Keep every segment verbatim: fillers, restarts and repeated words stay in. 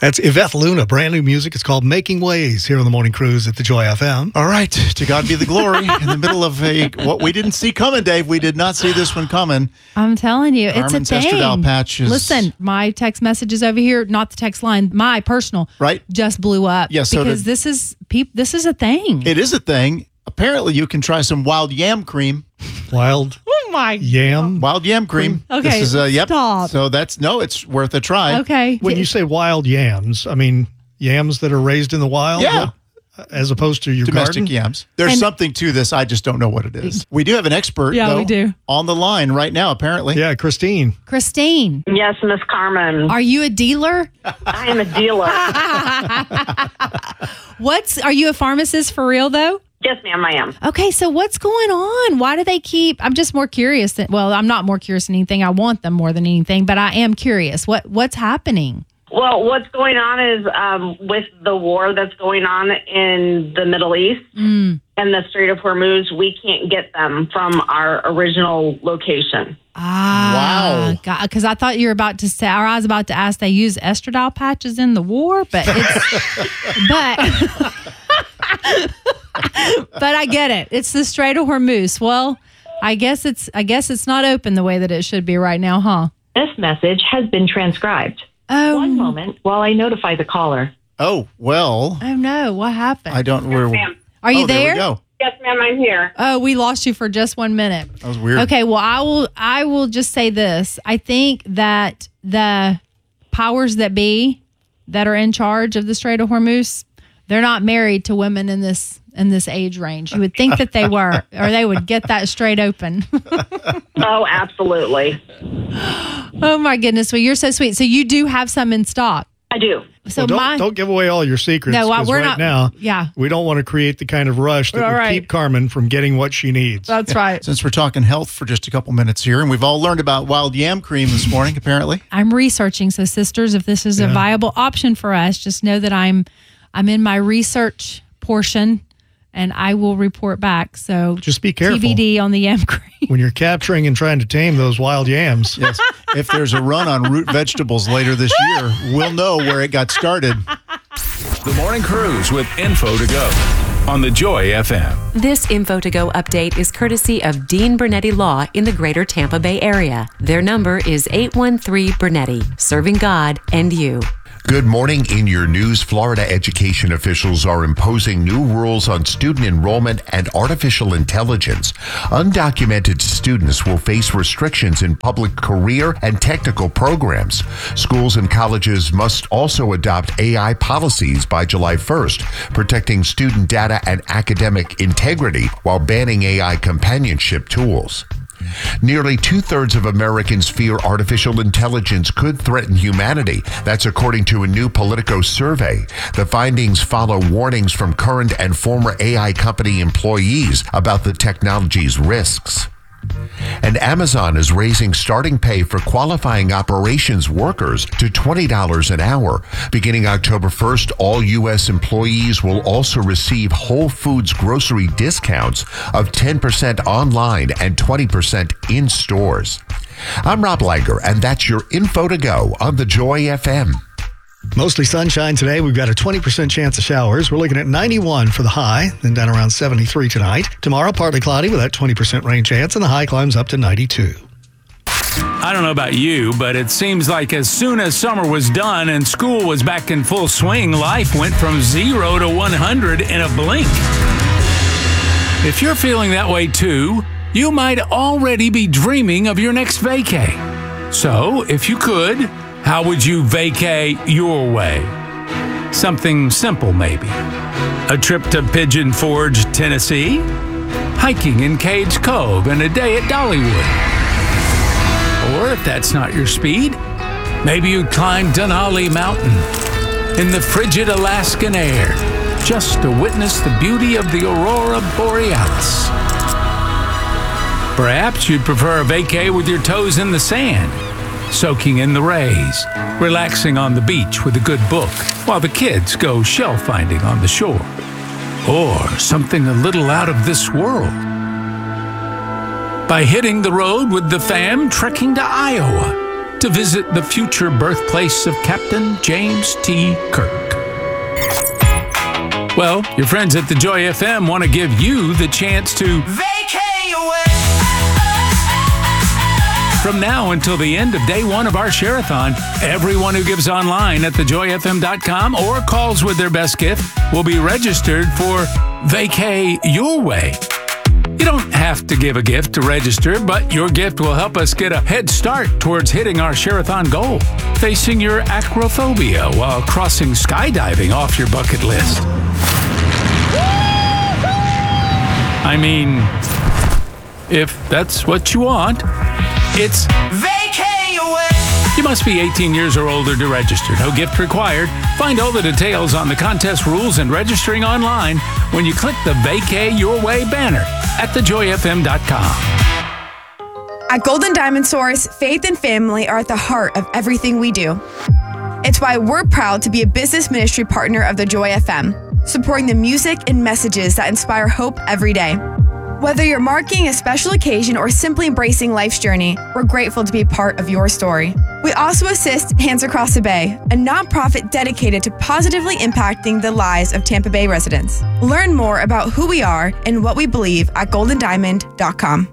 That's Yvette Luna, brand new music. It's called Making Ways here on the Morning Cruise at the Joy F M. All right, to God be the glory. In the middle of a what we didn't see coming, Dave. We did not see this one coming. I'm telling you, Carmen's it's a thing. estradiol patch is... Listen, my text messages over here, not the text line, my personal, right, just blew up. Yeah, so because did, this is peop, this is a thing. It is a thing. Apparently, you can try some wild yam cream. Wild oh my yam? Wild yam cream. Okay, this is, uh, yep. stop. So that's, no, it's worth a try. Okay. When you say wild yams, I mean yams that are raised in the wild? Yeah. As opposed to your domestic garden? yams. There's and, something to this. I just don't know what it is. We do have an expert, yeah, though, we do. on the line right now, apparently. Yeah, Christine. Christine. Yes, Miss Carmen. Are you a dealer? I am a dealer. What's, are you a pharmacist for real, though? Yes, ma'am, I am. Okay, so what's going on? Why do they keep, I'm just more curious. Than, well, I'm not more curious than anything. I want them more than anything, but I am curious. What What's happening? Well, what's going on is um, with the war that's going on in the Middle East Mm. and the Strait of Hormuz, we can't get them from our original location. Ah, wow. Because I thought you were about to say, or I was about to ask, they use estradiol patches in the war, but it's, but, but I get it. It's the Strait of Hormuz. Well, I guess it's, I guess it's not open the way that it should be right now, huh? This message has been transcribed. Oh. One moment while I notify the caller. Oh, well. Oh, no. What happened? I don't know. Yes, ma'am. Are you oh, there? there we go. Yes, ma'am, I'm here. Oh, we lost you for just one minute. That was weird. Okay, well, I will I will just say this. I think that the powers that be that are in charge of the Strait of Hormuz, they're not married to women in this in this age range. You would think that they were, or they would get that straight open. Oh, absolutely. Oh my goodness. Well, you're so sweet. So you do have some in stock. I do. So well, don't, my don't give away all your secrets. No, because we're right not. now, yeah, we don't want to create the kind of rush that all would right. keep Carmen from getting what she needs. That's right. Since we're talking health for just a couple minutes here, and we've all learned about wild yam cream this morning, apparently. I'm researching. So, sisters, if this is Yeah. a viable option for us, just know that I'm I'm in my research portion, and I will report back. So, just be careful. T B D on the yam cream. When you're capturing and trying to tame those wild yams. Yes. If there's a run on root vegetables later this year, we'll know where it got started. The Morning Cruise with Info to Go on the Joy F M. This Info to Go update is courtesy of Dean Bernetti Law in the greater Tampa Bay area. Their number is eight one three Bernetti, serving God and you. Good morning. In your news, Florida education officials are imposing new rules on student enrollment and artificial intelligence. Undocumented students will face restrictions in public career and technical programs. Schools and colleges must also adopt A I policies by July first, protecting student data and academic integrity while banning A I companionship tools. Nearly two-thirds of Americans fear artificial intelligence could threaten humanity. That's according to a new Politico survey. The findings follow warnings from current and former A I company employees about the technology's risks. And Amazon is raising starting pay for qualifying operations workers to twenty dollars an hour. Beginning October first, all U S employees will also receive Whole Foods grocery discounts of ten percent online and twenty percent in stores. I'm Rob Langer, and that's your Info to Go on the Joy F M. Mostly sunshine today. We've got a twenty percent chance of showers. We're looking at ninety-one for the high, then down around seventy-three tonight. Tomorrow, partly cloudy with that twenty percent rain chance, and the high climbs up to ninety-two. I don't know about you, but it seems like as soon as summer was done and school was back in full swing, life went from zero to one hundred in a blink. If you're feeling that way too, you might already be dreaming of your next vacay. So, if you could, how would you vacay your way? Something simple, maybe. A trip to Pigeon Forge, Tennessee? Hiking in Cades Cove and a day at Dollywood? Or if that's not your speed, maybe you'd climb Denali Mountain in the frigid Alaskan air just to witness the beauty of the Aurora Borealis. Perhaps you'd prefer a vacay with your toes in the sand, soaking in the rays, relaxing on the beach with a good book while the kids go shell finding on the shore. Or something a little out of this world. By hitting the road with the fam, trekking to Iowa, to visit the future birthplace of Captain James T. Kirk. Well, your friends at the Joy F M want to give you the chance to vacay away. From now until the end of day one of our Share-a-thon, everyone who gives online at the joy f m dot com or calls with their best gift will be registered for Vacay Your Way. You don't have to give a gift to register, but your gift will help us get a head start towards hitting our Share-a-thon goal, facing your acrophobia while crossing skydiving off your bucket list. I mean, if that's what you want, it's Vacay Away. You must be eighteen years or older to register. No gift required. Find all the details on the contest rules and registering online when you click the Vacay Your Way banner at the joy f m dot com. At Golden Diamond Source, faith and family are at the heart of everything we do. It's why we're proud to be a business ministry partner of the Joy F M, supporting the music and messages that inspire hope every day. Whether you're marking a special occasion or simply embracing life's journey, we're grateful to be part of your story. We also assist Hands Across the Bay, a nonprofit dedicated to positively impacting the lives of Tampa Bay residents. Learn more about who we are and what we believe at golden diamond dot com.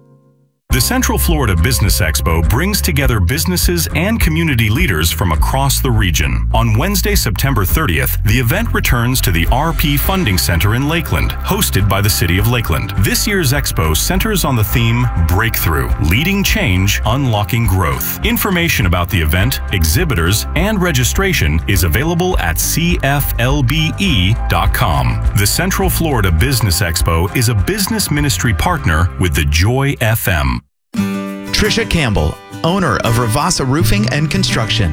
The Central Florida Business Expo brings together businesses and community leaders from across the region. On Wednesday, September thirtieth, the event returns to the R P Funding Center in Lakeland, hosted by the City of Lakeland. This year's expo centers on the theme Breakthrough, Leading Change, Unlocking Growth. Information about the event, exhibitors, and registration is available at c f l b e dot com. The Central Florida Business Expo is a business ministry partner with the Joy F M. Trisha Campbell, owner of Ravasa Roofing and Construction.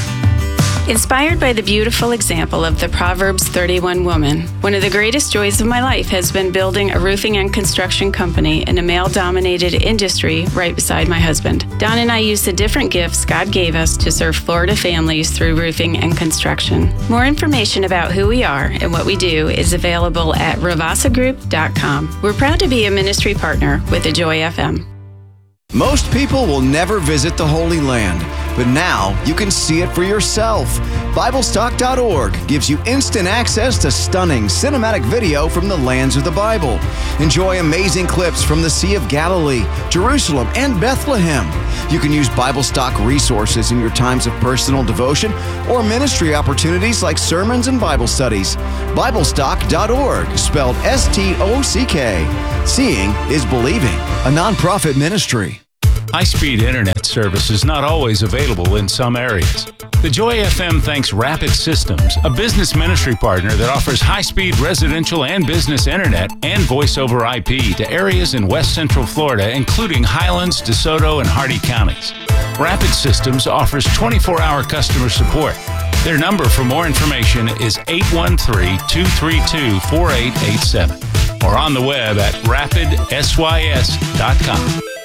Inspired by the beautiful example of the Proverbs thirty-one woman, one of the greatest joys of my life has been building a roofing and construction company in a male-dominated industry right beside my husband. Don and I use the different gifts God gave us to serve Florida families through roofing and construction. More information about who we are and what we do is available at ravasa group dot com. We're proud to be a ministry partner with the Joy F M. Most people will never visit the Holy Land, but now you can see it for yourself. Bible Stock dot org gives you instant access to stunning cinematic video from the lands of the Bible. Enjoy amazing clips from the Sea of Galilee, Jerusalem, and Bethlehem. You can use Bible Stock resources in your times of personal devotion or ministry opportunities like sermons and Bible studies. Bible Stock dot org, spelled S T O C K. Seeing is believing, a nonprofit ministry. High-speed internet service is not always available in some areas. The Joy F M thanks Rapid Systems, a business ministry partner that offers high-speed residential and business internet and voice over I P to areas in West Central Florida, including Highlands, DeSoto, and Hardee counties. Rapid Systems offers twenty-four hour customer support. Their number for more information is eight one three, two three two, four eight eight seven or on the web at rapid sys dot com.